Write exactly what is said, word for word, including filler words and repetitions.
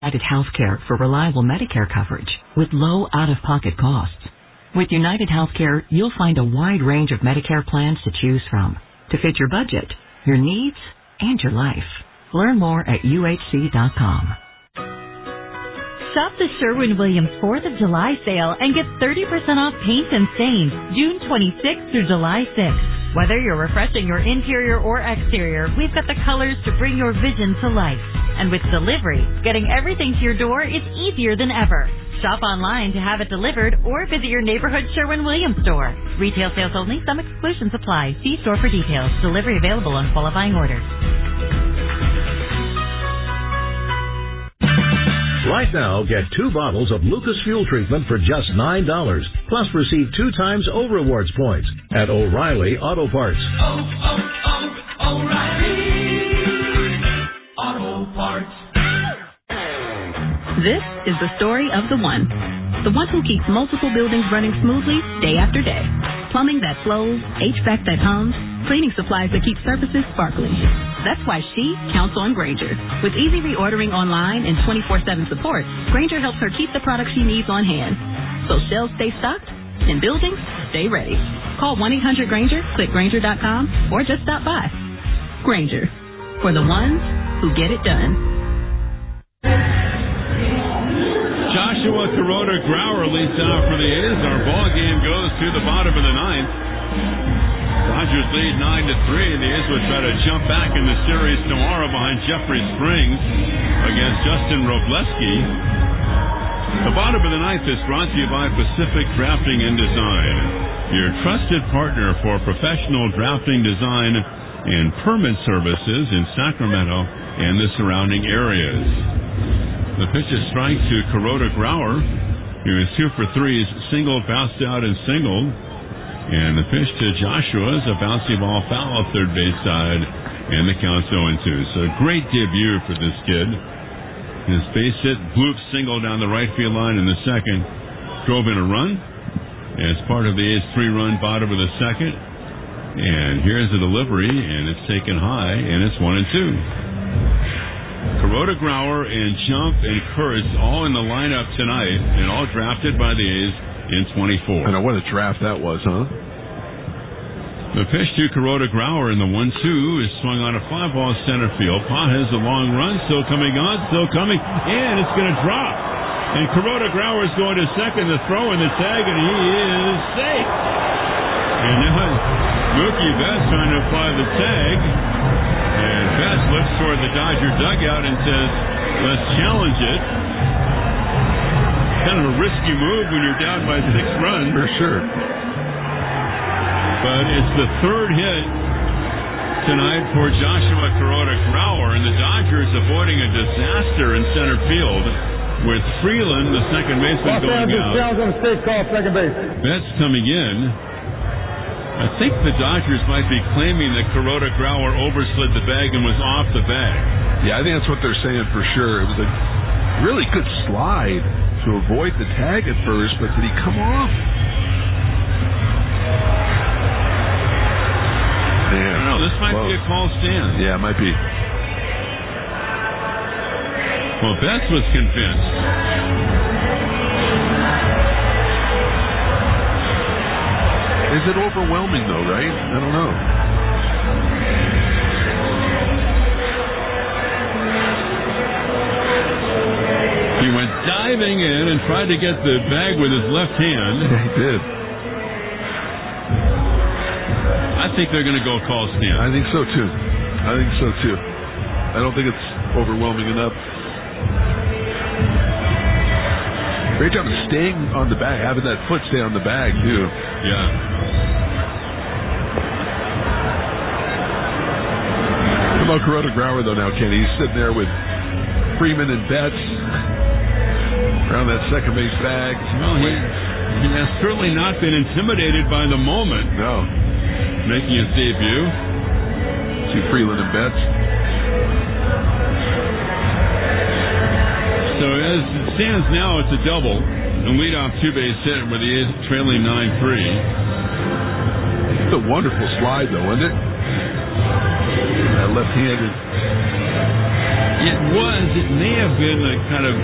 United Healthcare for reliable Medicare coverage with low out-of-pocket costs. With United Healthcare, you'll find a wide range of Medicare plans to choose from to fit your budget, your needs, and your life. Learn more at U H C dot com. Shop the Sherwin-Williams fourth of July sale and get thirty percent off paint and stains June twenty-sixth through July sixth. Whether you're refreshing your interior or exterior, we've got the colors to bring your vision to life. And with delivery, getting everything to your door is easier than ever. Shop online to have it delivered or visit your neighborhood Sherwin-Williams store. Retail sales only. Some exclusions apply. See store for details. Delivery available on qualifying orders. Right now, get two bottles of Lucas Fuel Treatment for just nine dollars. Plus, receive two times O Rewards points at O'Reilly Auto Parts. Oh, oh, oh, O'Reilly Auto Parts. This is the story of the one. The one who keeps multiple buildings running smoothly day after day. Plumbing that flows, H V A C that hums, cleaning supplies that keep surfaces sparkling. That's why she counts on Grainger. With easy reordering online and twenty-four seven support, Grainger helps her keep the products she needs on hand. So shelves stay stocked and buildings stay ready. Call one eight hundred Grainger, click Grainger dot com, or just stop by. Grainger, for the ones who get it done. Joshua Kuroda Grauer leads out for the A's. Our ball game goes to the bottom of the ninth. Dodgers lead nine to three, and the A's will try to jump back in the series tomorrow behind Jeffrey Springs against Justin Robleski. The bottom of the ninth is brought to you by Pacific Drafting and Design, your trusted partner for professional drafting design and permit services in Sacramento and the surrounding areas. The pitch is strike to Kuroda Grauer. He was two for three, single, bounced out, and singled. And the pitch to Joshua is a bouncy ball foul off third base side, and the count's oh and two. So a great debut for this kid. His base hit, bloop single down the right field line in the second, drove in a run as part of the A's three-run bottom of the second. And here's the delivery, and it's taken high, and it's one and two. Kuroda Grauer and Jump and Kurtz all in the lineup tonight, and all drafted by the A's in twenty-four. I know what a draft that was, huh? The pitch to Kuroda Grauer in the one two is swung on a fly ball center field. Pa has a long run, still coming on, still coming, and it's going to drop. And Kuroda Grauer is going to second, the throw and the tag, and he is safe. And now Mookie Betts trying to apply the tag. And Betts looks toward the Dodger dugout and says, let's challenge it. Kind of a risky move when you're down by six runs. For sure. But it's the third hit tonight for Joshua Kuroda Grauer, and the Dodgers avoiding a disaster in center field with Freeland, the second baseman, going out. Betts coming in. I think the Dodgers might be claiming that Kuroda Grauer overslid the bag and was off the bag. Yeah, I think that's what they're saying for sure. It was a really good slide to avoid the tag at first, but did he come off? Man, I don't know. This might close. be a call stand. Yeah, it might be. Well, Betts was convinced. Is it overwhelming, though, right? I don't know. He went diving in and tried to get the bag with his left hand. Yeah, he did. I think they're going to go call stand. I think so, too. I think so, too. I don't think it's overwhelming enough. Great job of staying on the bag, having that foot stay on the bag, too. Yeah. How about Kuroda Grauer, though, now, Kenny? He's sitting there with Freeman and Betts around that second base bag. Well, he, he has certainly not been intimidated by the moment. No. Making his debut. See Freeland and Betts. So as it stands now, it's a double. A leadoff two-base hit where the A's trailing nine three. It's a wonderful slide, though, isn't it? That left-handed It was. It may have been a kind of